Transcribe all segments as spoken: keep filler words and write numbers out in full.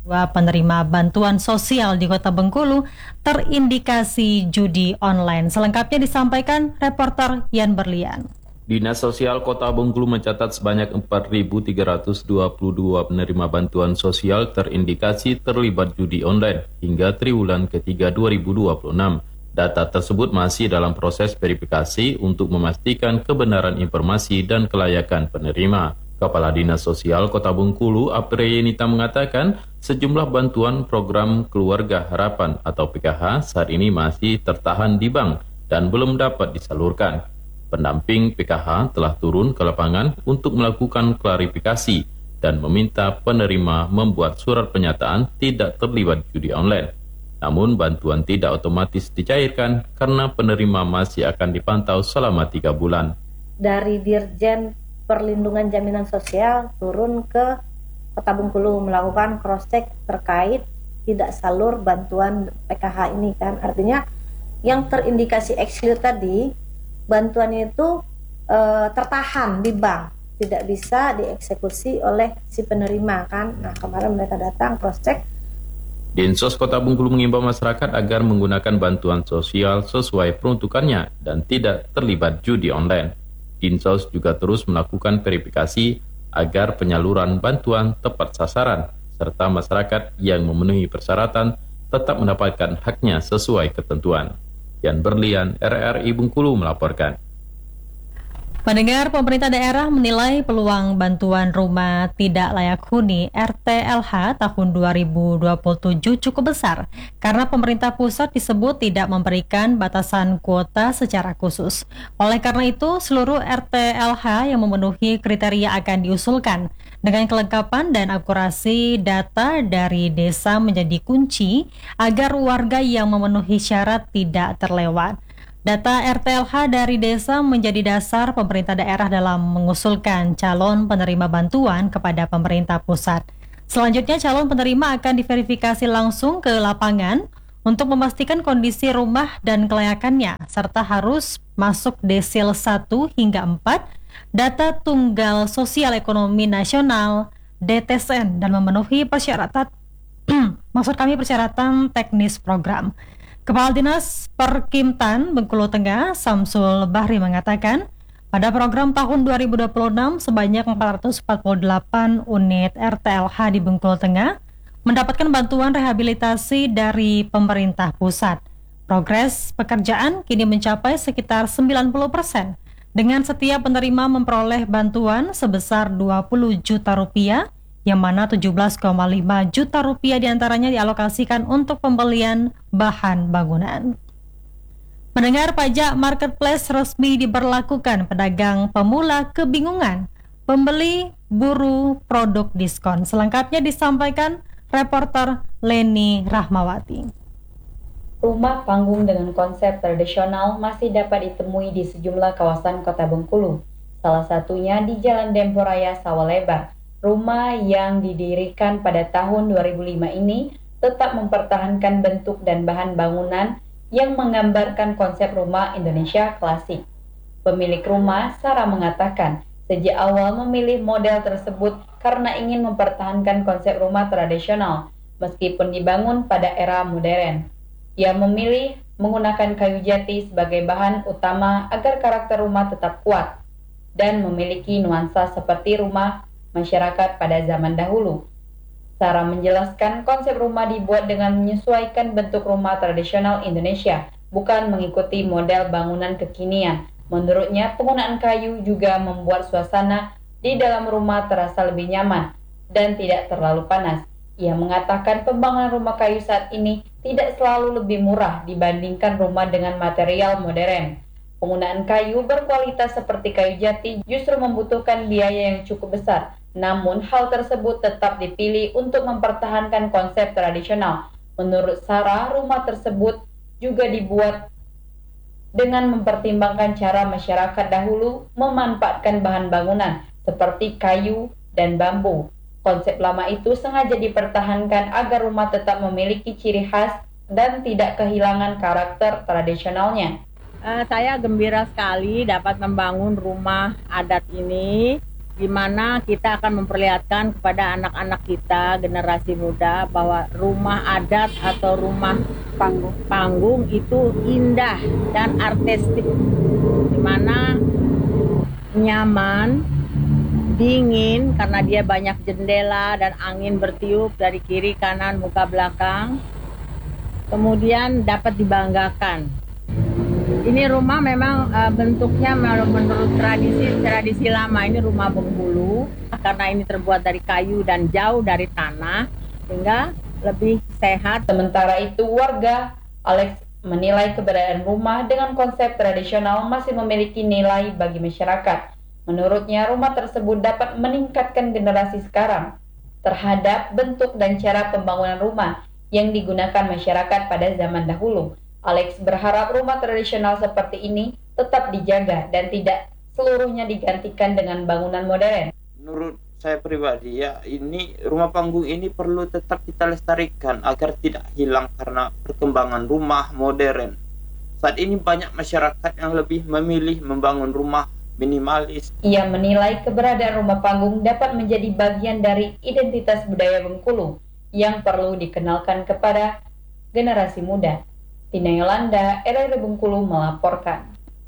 Dua penerima bantuan sosial di Kota Bengkulu terindikasi judi online. Selengkapnya disampaikan reporter Yan Berlian. Dinas Sosial Kota Bengkulu mencatat sebanyak empat ribu tiga ratus dua puluh dua penerima bantuan sosial terindikasi terlibat judi online hingga triwulan ketiga dua ribu dua puluh enam. Data tersebut masih dalam proses verifikasi untuk memastikan kebenaran informasi dan kelayakan penerima. Kepala Dinas Sosial Kota Bengkulu, Apriyenita mengatakan sejumlah bantuan program Keluarga Harapan atau P K H saat ini masih tertahan di bank dan belum dapat disalurkan. Pendamping P K H telah turun ke lapangan untuk melakukan klarifikasi dan meminta penerima membuat surat pernyataan tidak terlibat judi online. Namun bantuan tidak otomatis dicairkan karena penerima masih akan dipantau selama tiga bulan. Dari Dirjen Perlindungan Jaminan Sosial turun ke Kota Bengkulu melakukan cross-check terkait tidak salur bantuan P K H ini kan. Artinya yang terindikasi exclude tadi bantuannya itu e, tertahan di bank, tidak bisa dieksekusi oleh si penerima kan. Nah, kemarin mereka datang cross-check. Dinsos Kota Bengkulu mengimbau masyarakat agar menggunakan bantuan sosial sesuai peruntukannya dan tidak terlibat judi online. Dinsos juga terus melakukan verifikasi agar penyaluran bantuan tepat sasaran, serta masyarakat yang memenuhi persyaratan tetap mendapatkan haknya sesuai ketentuan. Yan Berlian, R R I Bengkulu melaporkan. Pendengar, pemerintah daerah menilai peluang bantuan rumah tidak layak huni R T L H tahun dua ribu dua puluh tujuh cukup besar karena pemerintah pusat disebut tidak memberikan batasan kuota secara khusus. Oleh karena itu, seluruh R T L H yang memenuhi kriteria akan diusulkan dengan kelengkapan dan akurasi data dari desa menjadi kunci agar warga yang memenuhi syarat tidak terlewat. Data R T L H dari desa menjadi dasar pemerintah daerah dalam mengusulkan calon penerima bantuan kepada pemerintah pusat. Selanjutnya, calon penerima akan diverifikasi langsung ke lapangan untuk memastikan kondisi rumah dan kelayakannya, serta harus masuk desil satu hingga empat, data tunggal sosial ekonomi nasional, D T S N, dan memenuhi persyaratan, maksud kami persyaratan teknis program. Kepala Dinas Perkimtan Bengkulu Tengah, Samsul Bahri mengatakan, pada program tahun dua ribu dua puluh enam sebanyak empat ratus empat puluh delapan unit R T L H di Bengkulu Tengah mendapatkan bantuan rehabilitasi dari pemerintah pusat. Progres pekerjaan kini mencapai sekitar sembilan puluh persen, dengan setiap penerima memperoleh bantuan sebesar dua puluh juta rupiah, yang mana tujuh belas koma lima juta rupiah diantaranya dialokasikan untuk pembelian bahan bangunan. Pendengar, pajak marketplace resmi diberlakukan, pedagang pemula kebingungan, pembeli buru produk diskon. Selengkapnya disampaikan reporter Leni Rahmawati. Rumah panggung dengan konsep tradisional masih dapat ditemui di sejumlah kawasan Kota Bengkulu. Salah satunya di Jalan Dempo Raya Sawalebar. Rumah yang didirikan pada tahun dua ribu lima ini tetap mempertahankan bentuk dan bahan bangunan yang menggambarkan konsep rumah Indonesia klasik. Pemilik rumah, Sarah, mengatakan sejak awal memilih model tersebut karena ingin mempertahankan konsep rumah tradisional meskipun dibangun pada era modern. Ia memilih menggunakan kayu jati sebagai bahan utama agar karakter rumah tetap kuat dan memiliki nuansa seperti rumah masyarakat pada zaman dahulu. Sarah menjelaskan konsep rumah dibuat dengan menyesuaikan bentuk rumah tradisional Indonesia, bukan mengikuti model bangunan kekinian. Menurutnya, penggunaan kayu juga membuat suasana di dalam rumah terasa lebih nyaman dan tidak terlalu panas. Ia mengatakan pembangunan rumah kayu saat ini tidak selalu lebih murah dibandingkan rumah dengan material modern. Penggunaan kayu berkualitas seperti kayu jati justru membutuhkan biaya yang cukup besar. Namun, hal tersebut tetap dipilih untuk mempertahankan konsep tradisional. Menurut Sarah, rumah tersebut juga dibuat dengan mempertimbangkan cara masyarakat dahulu memanfaatkan bahan bangunan seperti kayu dan bambu. Konsep lama itu sengaja dipertahankan agar rumah tetap memiliki ciri khas dan tidak kehilangan karakter tradisionalnya. Uh, saya gembira sekali dapat membangun rumah adat ini di mana kita akan memperlihatkan kepada anak-anak kita, generasi muda, bahwa rumah adat atau rumah panggung, panggung itu indah dan artistik, di mana nyaman, dingin karena dia banyak jendela dan angin bertiup dari kiri, kanan, muka, belakang. Kemudian dapat dibanggakan. Ini rumah memang uh, bentuknya menurut tradisi tradisi lama, ini rumah Bengkulu karena ini terbuat dari kayu dan jauh dari tanah sehingga lebih sehat. Sementara itu warga Alex menilai keberadaan rumah dengan konsep tradisional masih memiliki nilai bagi masyarakat. Menurutnya rumah tersebut dapat meningkatkan generasi sekarang terhadap bentuk dan cara pembangunan rumah yang digunakan masyarakat pada zaman dahulu. Alex berharap rumah tradisional seperti ini tetap dijaga dan tidak seluruhnya digantikan dengan bangunan modern. Menurut saya pribadi ya, ini rumah panggung ini perlu tetap kita lestarikan agar tidak hilang karena perkembangan rumah modern. Saat ini banyak masyarakat yang lebih memilih membangun rumah minimalis. Ia menilai keberadaan rumah panggung dapat menjadi bagian dari identitas budaya Bengkulu yang perlu dikenalkan kepada generasi muda. Tina Yolanda, R R I Bengkulu melaporkan.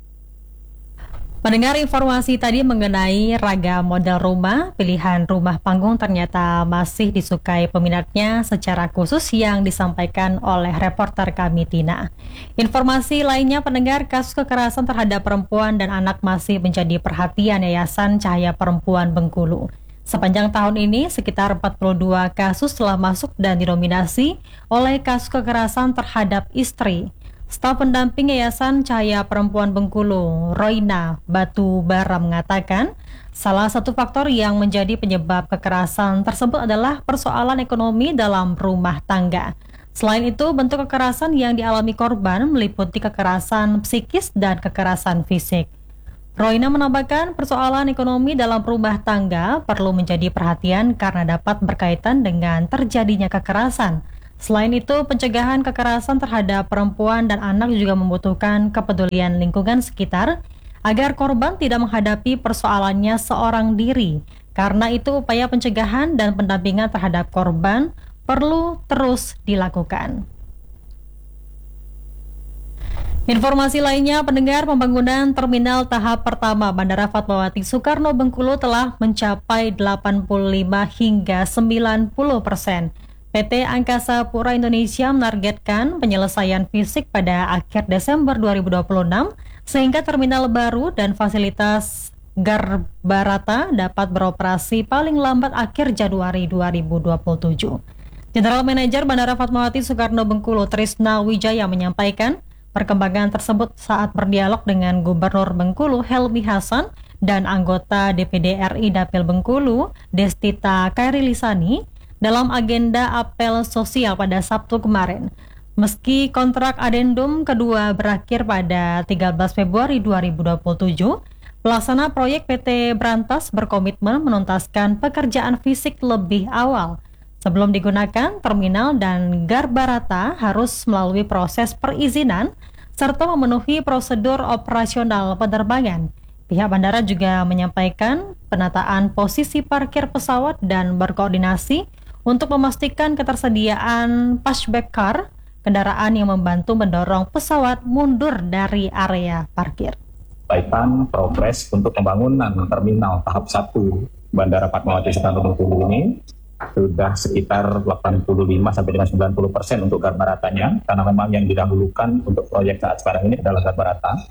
Mendengar informasi tadi mengenai ragam model rumah, pilihan rumah panggung ternyata masih disukai peminatnya secara khusus yang disampaikan oleh reporter kami Tina. Informasi lainnya, pendengar, kasus kekerasan terhadap perempuan dan anak masih menjadi perhatian Yayasan Cahaya Perempuan Bengkulu. Sepanjang tahun ini, sekitar empat puluh dua kasus telah masuk dan didominasi oleh kasus kekerasan terhadap istri. Staf pendamping Yayasan Cahaya Perempuan Bengkulu, Roina Batu Bara, mengatakan salah satu faktor yang menjadi penyebab kekerasan tersebut adalah persoalan ekonomi dalam rumah tangga. Selain itu, bentuk kekerasan yang dialami korban meliputi kekerasan psikis dan kekerasan fisik. Roina menambahkan persoalan ekonomi dalam rumah tangga perlu menjadi perhatian karena dapat berkaitan dengan terjadinya kekerasan. Selain itu, pencegahan kekerasan terhadap perempuan dan anak juga membutuhkan kepedulian lingkungan sekitar agar korban tidak menghadapi persoalannya seorang diri. Karena itu, upaya pencegahan dan pendampingan terhadap korban perlu terus dilakukan. Informasi lainnya, pendengar, pembangunan terminal tahap pertama Bandara Fatmawati Soekarno Bengkulu telah mencapai delapan puluh lima hingga sembilan puluh persen. P T Angkasa Pura Indonesia menargetkan penyelesaian fisik pada akhir Desember dua ribu dua puluh enam sehingga terminal baru dan fasilitas Garbarata dapat beroperasi paling lambat akhir Januari dua ribu dua puluh tujuh. General Manager Bandara Fatmawati Soekarno Bengkulu Trisna Wijaya menyampaikan perkembangan tersebut saat berdialog dengan Gubernur Bengkulu Helmi Hasan dan anggota D P D R I Dapil Bengkulu Destita Kairilisani dalam agenda apel sosial pada Sabtu kemarin. Meski kontrak adendum kedua berakhir pada tiga belas Februari dua ribu dua puluh tujuh, pelaksana proyek P T Brantas berkomitmen menuntaskan pekerjaan fisik lebih awal. Sebelum digunakan, terminal dan Garbarata harus melalui proses perizinan serta memenuhi prosedur operasional penerbangan. Pihak bandara juga menyampaikan penataan posisi parkir pesawat dan berkoordinasi untuk memastikan ketersediaan pushback car, kendaraan yang membantu mendorong pesawat mundur dari area parkir. Kaitan progres untuk pembangunan terminal tahap satu Bandara Fatmawati Soekarno Bengkulu ini sudah sekitar delapan puluh lima sampai dengan sembilan puluh persen untuk Garbaratanya, karena memang yang didahulukan untuk proyek saat sekarang ini adalah Garbarata.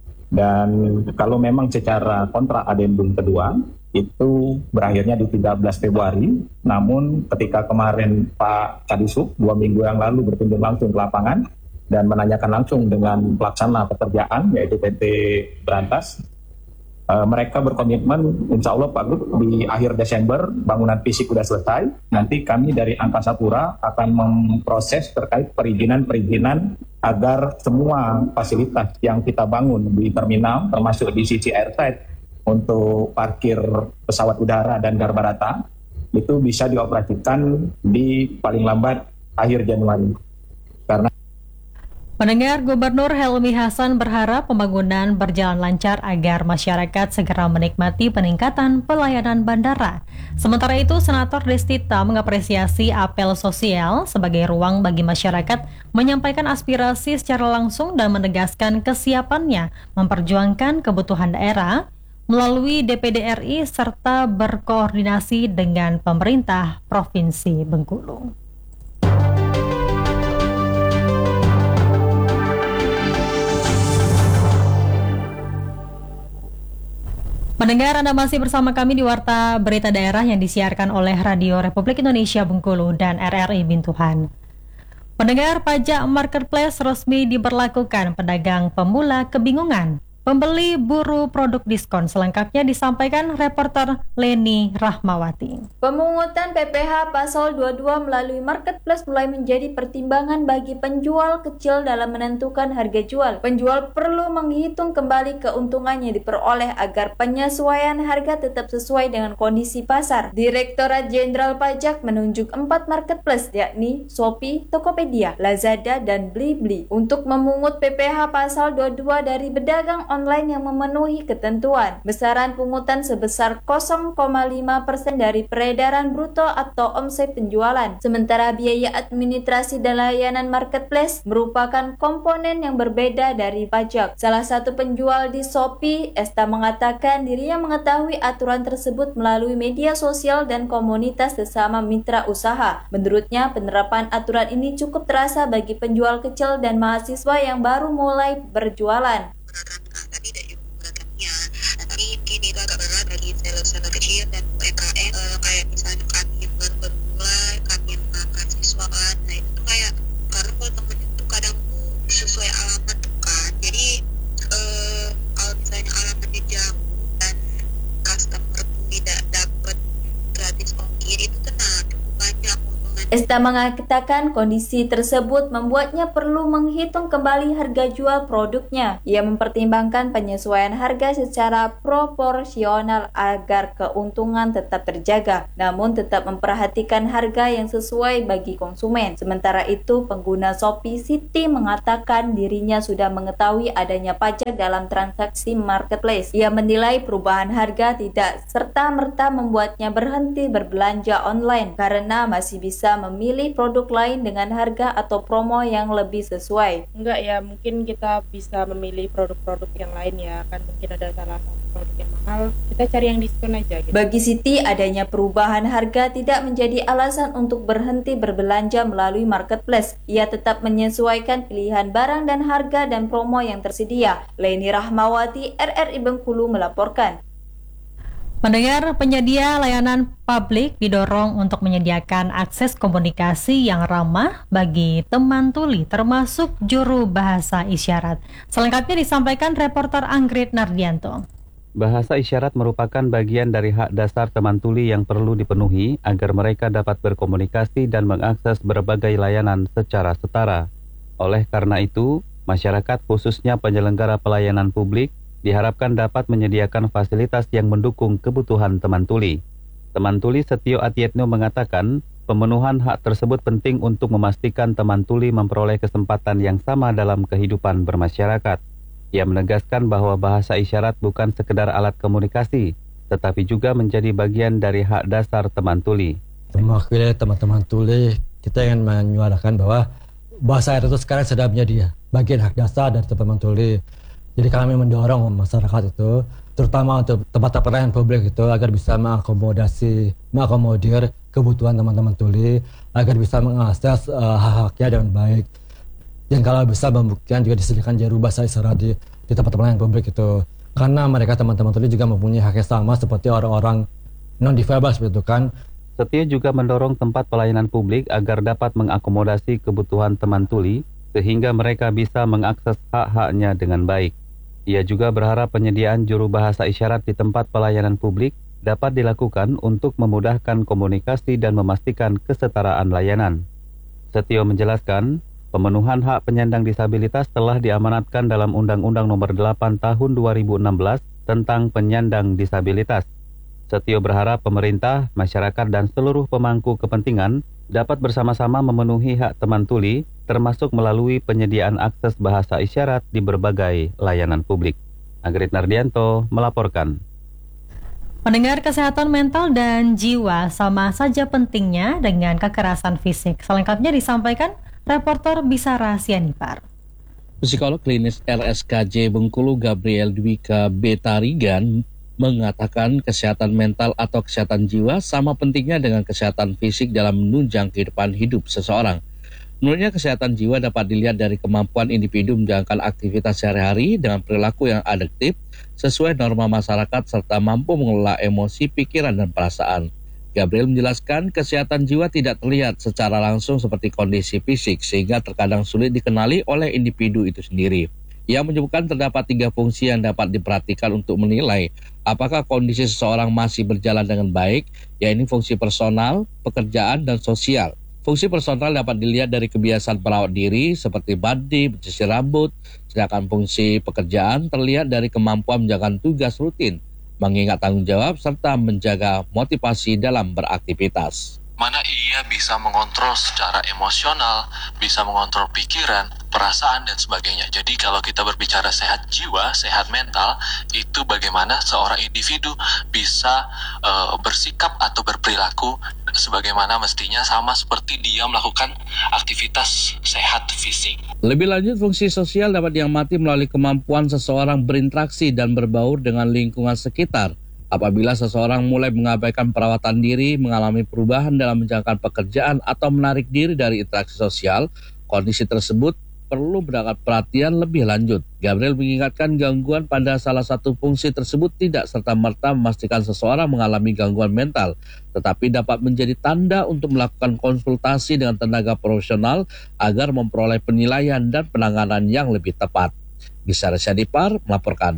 Dan kalau memang secara kontrak adendum kedua itu berakhirnya di tiga belas Februari, namun ketika kemarin Pak Kadisub dua minggu yang lalu berkunjung langsung ke lapangan dan menanyakan langsung dengan pelaksana pekerjaan yaitu P T Brantas, Uh, mereka berkomitmen insya Allah Pak Gub di akhir Desember bangunan fisik sudah selesai. Nanti kami dari Angkasa Pura akan memproses terkait perizinan-perizinan agar semua fasilitas yang kita bangun di terminal termasuk di sisi airside untuk parkir pesawat udara dan Garbarata itu bisa dioperasikan di paling lambat akhir Januari. Karena Pendengar, Gubernur Helmi Hasan berharap pembangunan berjalan lancar agar masyarakat segera menikmati peningkatan pelayanan bandara. Sementara itu, Senator Destita mengapresiasi apel sosial sebagai ruang bagi masyarakat menyampaikan aspirasi secara langsung dan menegaskan kesiapannya memperjuangkan kebutuhan daerah melalui D P D R I serta berkoordinasi dengan pemerintah Provinsi Bengkulu. Pendengar, Anda masih bersama kami di Warta Berita Daerah yang disiarkan oleh Radio Republik Indonesia Bengkulu dan R R I Bintuhan. Pendengar, pajak marketplace resmi diberlakukan, pedagang pemula kebingungan. Pembeli buru produk diskon, selengkapnya disampaikan reporter Leni Rahmawati. Pemungutan P P H pasal dua puluh dua melalui marketplace mulai menjadi pertimbangan bagi penjual kecil dalam menentukan harga jual. Penjual perlu menghitung kembali keuntungan yang diperoleh agar penyesuaian harga tetap sesuai dengan kondisi pasar. Direktorat Jenderal Pajak menunjuk empat marketplace, yakni Shopee, Tokopedia, Lazada, dan Blibli untuk memungut P P H pasal dua puluh dua dari pedagang online yang memenuhi ketentuan. Besaran pungutan sebesar nol koma lima persen dari peredaran bruto atau omset penjualan. Sementara biaya administrasi dan layanan marketplace merupakan komponen yang berbeda dari pajak. Salah satu penjual di Shopee, Esta, mengatakan dirinya mengetahui aturan tersebut melalui media sosial dan komunitas sesama mitra usaha. Menurutnya, penerapan aturan ini cukup terasa bagi penjual kecil dan mahasiswa yang baru mulai berjualan. Tapi tidak juga beratnya, tapi mungkin itu agak berat bagi seller-seller kecil dan U M K M, uh, kayak misalnya kami yang baru bermulai, kami yang mahasiswa kan, nah itu tuh kayak karena kalau temen itu kadang tuh sesuai alamat tuh kan, jadi uh, kalau misalnya alamatnya jauh dan customer tuh tidak dapat gratis ongkir itu kena cukup banyak keuntungan. Esta mengatakan kondisi tersebut membuatnya perlu menghitung kembali harga jual produknya. Ia mempertimbangkan penyesuaian harga secara proporsional agar keuntungan tetap terjaga, namun tetap memperhatikan harga yang sesuai bagi konsumen. Sementara itu, pengguna Shopee Siti mengatakan dirinya sudah mengetahui adanya pajak dalam transaksi marketplace. Ia menilai perubahan harga tidak serta-merta membuatnya berhenti berbelanja online karena masih bisa memilih produk lain dengan harga atau promo yang lebih sesuai. Enggak ya, mungkin kita bisa memilih produk-produk yang lain ya, kan mungkin ada salah satu produk yang mahal, kita cari yang diskon aja gitu. Bagi Siti, adanya perubahan harga tidak menjadi alasan untuk berhenti berbelanja melalui marketplace. Ia tetap menyesuaikan pilihan barang dan harga dan promo yang tersedia. Leni Rahmawati, R R I Bengkulu melaporkan. Mendengar, penyedia layanan publik didorong untuk menyediakan akses komunikasi yang ramah bagi teman tuli, termasuk juru bahasa isyarat. Selengkapnya disampaikan reporter Anggrit Nardianto. Bahasa isyarat merupakan bagian dari hak dasar teman tuli yang perlu dipenuhi agar mereka dapat berkomunikasi dan mengakses berbagai layanan secara setara. Oleh karena itu, masyarakat khususnya penyelenggara pelayanan publik diharapkan dapat menyediakan fasilitas yang mendukung kebutuhan teman tuli. Teman tuli Setio Atietno mengatakan, pemenuhan hak tersebut penting untuk memastikan teman tuli memperoleh kesempatan yang sama dalam kehidupan bermasyarakat. Ia menegaskan bahwa bahasa isyarat bukan sekedar alat komunikasi, tetapi juga menjadi bagian dari hak dasar teman tuli. Mewakili teman-teman tuli, kita ingin menyuarakan bahwa bahasa isyarat itu sekarang sudah menjadi bagian hak dasar dari teman tuli. Jadi kami mendorong masyarakat itu, terutama untuk tempat pelayanan publik itu, agar bisa mengakomodasi, mengakomodir kebutuhan teman-teman tuli, agar bisa mengakses uh, hak-haknya dengan baik. Dan kalau bisa pembuktian juga disediakan juru bahasa isyarat di, di tempat pelayanan publik itu. Karena mereka teman-teman tuli juga mempunyai hak yang sama seperti orang-orang non-difabel seperti itu kan. Setio juga mendorong tempat pelayanan publik agar dapat mengakomodasi kebutuhan teman tuli, sehingga mereka bisa mengakses hak-haknya dengan baik. Ia juga berharap penyediaan juru bahasa isyarat di tempat pelayanan publik dapat dilakukan untuk memudahkan komunikasi dan memastikan kesetaraan layanan. Setio menjelaskan, pemenuhan hak penyandang disabilitas telah diamanatkan dalam Undang-Undang Nomor delapan Tahun dua ribu enam belas tentang penyandang disabilitas. Setio berharap pemerintah, masyarakat, dan seluruh pemangku kepentingan dapat bersama-sama memenuhi hak teman tuli, termasuk melalui penyediaan akses bahasa isyarat di berbagai layanan publik. Agrit Nardianto melaporkan. Pendengar, kesehatan mental dan jiwa sama saja pentingnya dengan kekerasan fisik. Selengkapnya disampaikan reporter Bisara Sianipar. Psikolog klinis R S K J Bengkulu Gabriel Dwika Betarigan mengatakan kesehatan mental atau kesehatan jiwa sama pentingnya dengan kesehatan fisik dalam menunjang kehidupan hidup seseorang. Menurutnya, kesehatan jiwa dapat dilihat dari kemampuan individu menjalankan aktivitas sehari-hari dengan perilaku yang adaptif, sesuai norma masyarakat, serta mampu mengelola emosi, pikiran, dan perasaan. Gabriel menjelaskan, kesehatan jiwa tidak terlihat secara langsung seperti kondisi fisik, sehingga terkadang sulit dikenali oleh individu itu sendiri. Ia menyebutkan terdapat tiga fungsi yang dapat diperhatikan untuk menilai apakah kondisi seseorang masih berjalan dengan baik, yaitu fungsi personal, pekerjaan, dan sosial. Fungsi personal dapat dilihat dari kebiasaan merawat diri seperti mandi, mencuci rambut, sedangkan fungsi pekerjaan terlihat dari kemampuan menjalankan tugas rutin, mengingat tanggung jawab, serta menjaga motivasi dalam beraktivitas. Mana ia bisa mengontrol secara emosional, bisa mengontrol pikiran, perasaan, dan sebagainya. Jadi kalau kita berbicara sehat jiwa, sehat mental, itu bagaimana seorang individu bisa uh, bersikap atau berperilaku sebagaimana mestinya, sama seperti dia melakukan aktivitas sehat fisik. Lebih lanjut, fungsi sosial dapat diamati melalui kemampuan seseorang berinteraksi dan berbaur dengan lingkungan sekitar. Apabila seseorang mulai mengabaikan perawatan diri, mengalami perubahan dalam menjalankan pekerjaan, atau menarik diri dari interaksi sosial, kondisi tersebut perlu mendapat perhatian lebih lanjut. Gabriel mengingatkan gangguan pada salah satu fungsi tersebut tidak serta-merta memastikan seseorang mengalami gangguan mental, tetapi dapat menjadi tanda untuk melakukan konsultasi dengan tenaga profesional agar memperoleh penilaian dan penanganan yang lebih tepat. Bisara Syadipar melaporkan.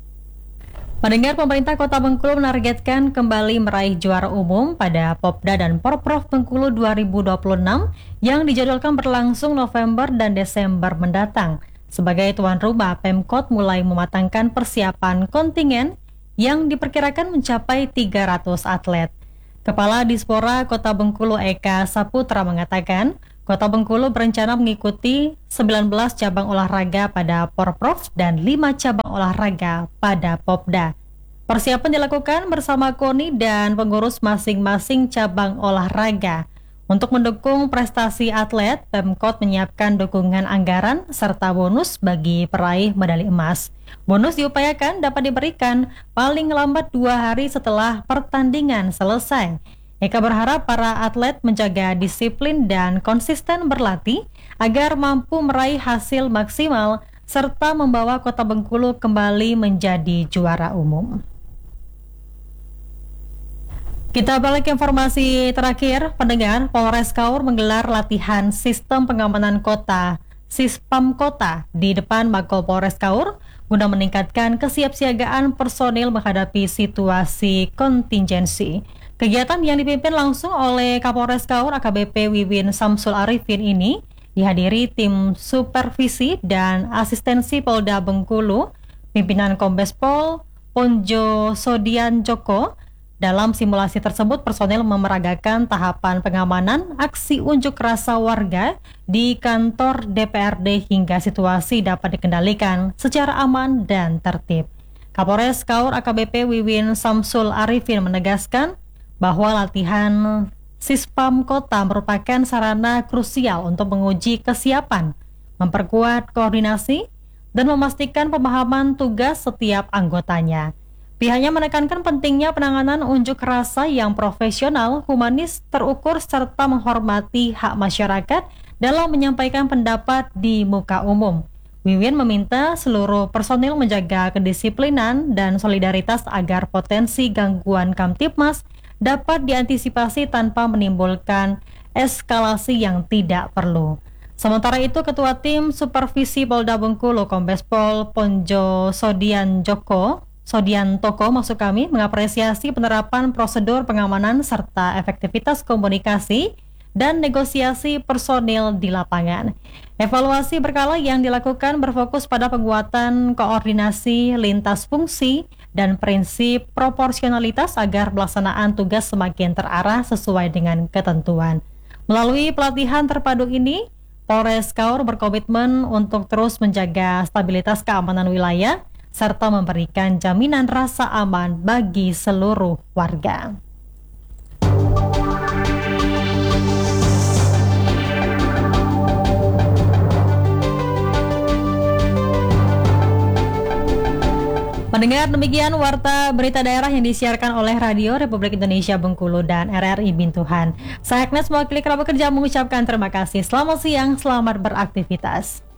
Pendengar, pemerintah Kota Bengkulu menargetkan kembali meraih juara umum pada Popda dan Porprov Bengkulu dua ribu dua puluh enam yang dijadwalkan berlangsung November dan Desember mendatang. Sebagai tuan rumah, Pemkot mulai mematangkan persiapan kontingen yang diperkirakan mencapai tiga ratus atlet. Kepala Dispora Kota Bengkulu Eka Saputra mengatakan, Kota Bengkulu berencana mengikuti sembilan belas cabang olahraga pada Porprov dan lima cabang olahraga pada Popda. Persiapan dilakukan bersama KONI dan pengurus masing-masing cabang olahraga. Untuk mendukung prestasi atlet, Pemkot menyiapkan dukungan anggaran serta bonus bagi peraih medali emas. Bonus diupayakan dapat diberikan paling lambat dua hari setelah pertandingan selesai. Eka berharap para atlet menjaga disiplin dan konsisten berlatih agar mampu meraih hasil maksimal serta membawa Kota Bengkulu kembali menjadi juara umum. Kita balik ke informasi terakhir, pendengar. Polres Kaur menggelar latihan sistem pengamanan kota Sispam Kota di depan Mako Polres Kaur guna meningkatkan kesiapsiagaan personil menghadapi situasi kontingensi. Kegiatan yang dipimpin langsung oleh Kapolres Kaur A K B P Wiwin Samsul Arifin ini dihadiri tim supervisi dan asistensi Polda Bengkulu, pimpinan Kombes Pol Ponjo Sodian Joko. Dalam simulasi tersebut, personel memeragakan tahapan pengamanan aksi unjuk rasa warga di kantor D P R D hingga situasi dapat dikendalikan secara aman dan tertib. Kapolres Kaur A K B P Wiwin Samsul Arifin menegaskan bahwa latihan Sispam Kota merupakan sarana krusial untuk menguji kesiapan, memperkuat koordinasi, dan memastikan pemahaman tugas setiap anggotanya. Pihaknya menekankan pentingnya penanganan unjuk rasa yang profesional, humanis, terukur, serta menghormati hak masyarakat dalam menyampaikan pendapat di muka umum. Wiwin meminta seluruh personil menjaga kedisiplinan dan solidaritas agar potensi gangguan Kamtipmas dapat diantisipasi tanpa menimbulkan eskalasi yang tidak perlu. Sementara itu, Ketua Tim Supervisi Polda Bengkulu, Kombes Pol Ponjo Sodian Joko, Sodian Toko maksud kami, mengapresiasi penerapan prosedur pengamanan serta efektivitas komunikasi dan negosiasi personil di lapangan. Evaluasi berkala yang dilakukan berfokus pada penguatan koordinasi lintas fungsi dan prinsip proporsionalitas agar pelaksanaan tugas semakin terarah sesuai dengan ketentuan. Melalui pelatihan terpadu ini, Polres Kaur berkomitmen untuk terus menjaga stabilitas keamanan wilayah serta memberikan jaminan rasa aman bagi seluruh warga. Mendengar demikian warta berita daerah yang disiarkan oleh Radio Republik Indonesia Bengkulu dan R R I Bintuhan. Saya Agnes mewakili kerabat kerja mengucapkan terima kasih. Selamat siang, selamat beraktivitas.